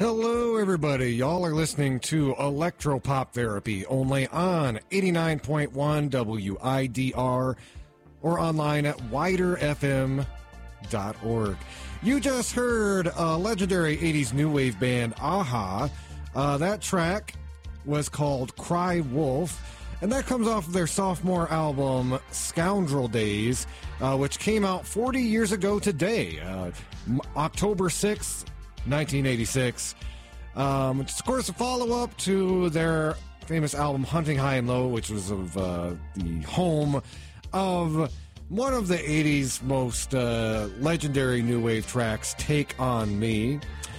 Hello, everybody. Y'all are listening to Electropop Therapy only on 89.1 WIDR or online at widerfm.org. You just heard a legendary 80s new wave band, Aha. That track was called Cry Wolf, and that comes off of their sophomore album, Scoundrel Days, which came out 40 years ago today, October 6th, 1986. It's, of course, a follow-up to their famous album Hunting High and Low, which was of the home of one of the 80s most legendary new wave tracks, Take On Me.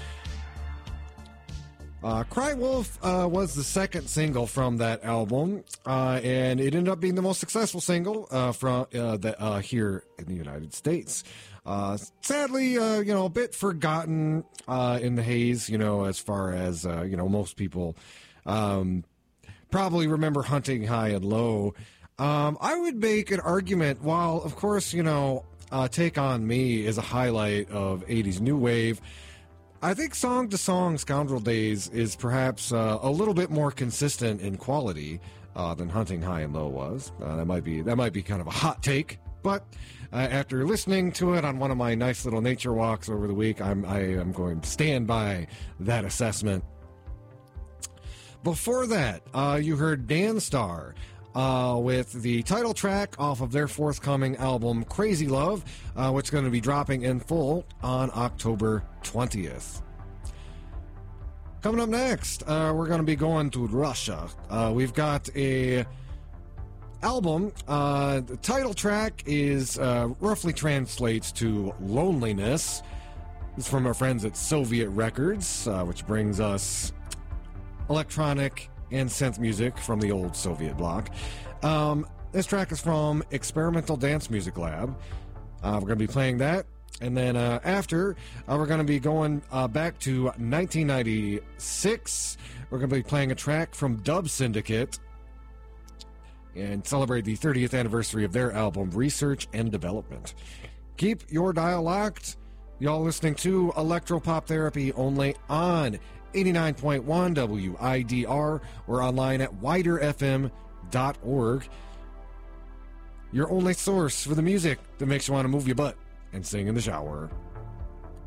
Cry Wolf was the second single from that album, and it ended up being the most successful single from here in the United States. Sadly, a bit forgotten in the haze, as far as, most people probably remember Hunting High and Low. I would make an argument, while, of course, Take On Me is a highlight of 80s new wave, I think Song to Song Scoundrel Days is perhaps a little bit more consistent in quality than Hunting High and Low was. That might be kind of a hot take, but after listening to it on one of my nice little nature walks over the week, I am going to stand by that assessment. Before that, you heard Danstar with the title track off of their forthcoming album, Crazy Love, which is going to be dropping in full on October 20th. Coming up next, we're going to be going to Russia. We've got a album. The title track is roughly translates to Loneliness. This is from our friends at Soviet Records, which brings us electronic and synth music from the old Soviet bloc. This track is from Experimental Dance Music Lab. We're going to be playing that. And then after, we're going to be going back to 1996. We're going to be playing a track from Dub Syndicate and celebrate the 30th anniversary of their album, Research and Development. Keep your dial locked. Y'all listening to Electropop Therapy only on 89.1 WIDR or online at widerfm.org. Your only source for the music that makes you want to move your butt and sing in the shower.